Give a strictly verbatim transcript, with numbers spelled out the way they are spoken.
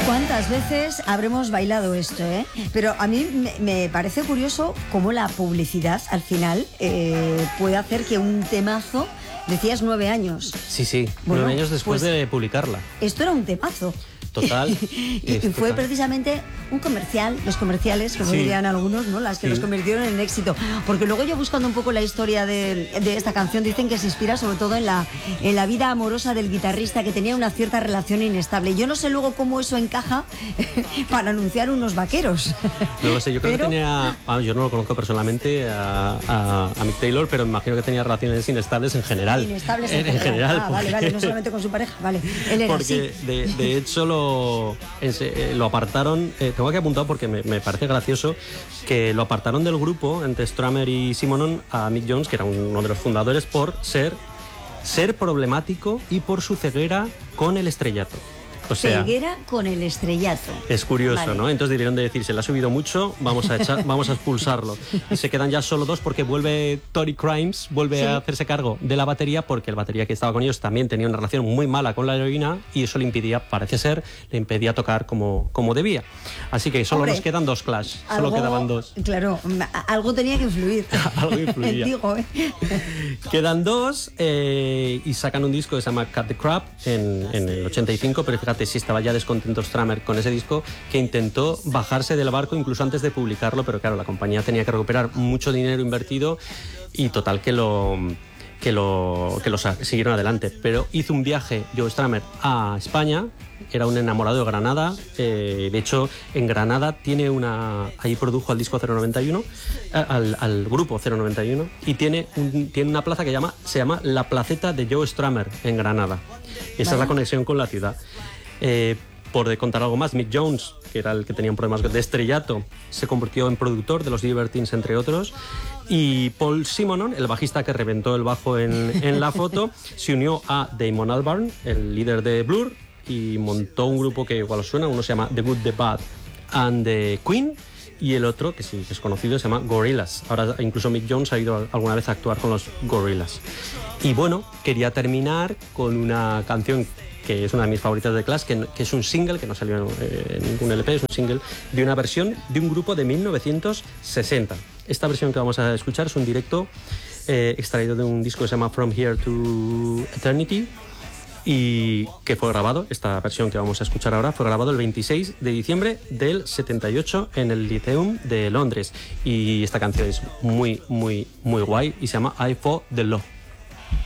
¿Cuántas veces habremos bailado esto, eh? Pero a mí me, me parece curioso cómo la publicidad al final eh, puede hacer que un temazo, decías nueve años. Sí, sí, bueno, nueve años después pues, de publicarla. Esto era un temazo. Total. y y fue total. precisamente un comercial, los comerciales, como sí. dirían algunos, ¿no? Las que sí. los convirtieron en éxito. Porque luego yo buscando un poco la historia de, de esta canción, dicen que se inspira sobre todo en la, en la vida amorosa del guitarrista, que tenía una cierta relación inestable. Yo no sé luego cómo eso encaja para anunciar unos vaqueros. No lo sé, yo creo pero... que tenía, ah, yo no lo conozco personalmente a, a, a Mick Taylor, pero me imagino que tenía relaciones inestables en general. Inestables en, en, en general. Ah, vale, vale, no solamente con su pareja, vale. Él era porque así. de, de hecho lo, ese, lo apartaron, eh, tengo que apuntar porque me, me parece gracioso, que lo apartaron del grupo entre Strummer y Simonon a Mick Jones, que era uno de los fundadores, por ser, ser problemático y por su ceguera con el estrellato. O sea, ceguera con el estrellato. Es curioso, vale. ¿no? Entonces debieron de decir, se le ha subido mucho, vamos a echar, vamos a expulsarlo. Y se quedan ya solo dos porque vuelve Tori Crimes, vuelve ¿Sí? a hacerse cargo de la batería, porque el batería que estaba con ellos también tenía una relación muy mala con la heroína y eso le impedía, parece ser, le impedía tocar como, como debía. Así que solo Hombre, nos quedan dos Clash, solo algo, quedaban dos. Claro, algo tenía que influir. algo influía. Digo, ¿eh? Quedan dos eh, y sacan un disco que se llama Cut the Crap en, en el ochenta y cinco, pero fíjate, si estaba ya descontento Strummer con ese disco, que intentó bajarse del barco incluso antes de publicarlo, pero claro, la compañía tenía que recuperar mucho dinero invertido y total que lo, que lo, que lo siguieron adelante. Pero hizo un viaje Joe Strummer a España, era un enamorado de Granada, eh, de hecho en Granada tiene una, ahí produjo al disco cero noventa y uno, al, al grupo cero noventa y uno, y tiene, un, tiene una plaza que llama, se llama La Placeta de Joe Strummer en Granada. Esa ¿Vale? es la conexión con la ciudad. Eh, por contar algo más, Mick Jones, que era el que tenía problemas de estrellato, se convirtió en productor de los Libertines, entre otros, y Paul Simonon, el bajista que reventó el bajo en, en la foto, se unió a Damon Albarn, el líder de Blur, y montó un grupo que igual os suena, uno se llama The Good, The Bad and The Queen, y el otro, que sí que es conocido, se llama Gorillaz. Ahora incluso Mick Jones ha ido alguna vez a actuar con los Gorillaz. Y bueno, quería terminar con una canción que es una de mis favoritas de Clash, que, que es un single, que no salió en, en ningún L P, es un single de una versión de un grupo de mil novecientos sesenta. Esta versión que vamos a escuchar es un directo eh, extraído de un disco que se llama From Here to Eternity, y que fue grabado, esta versión que vamos a escuchar ahora, fue grabado el veintiséis de diciembre del setenta y ocho en el Lyceum de Londres. Y esta canción es muy, muy, muy guay y se llama I Fought the Law.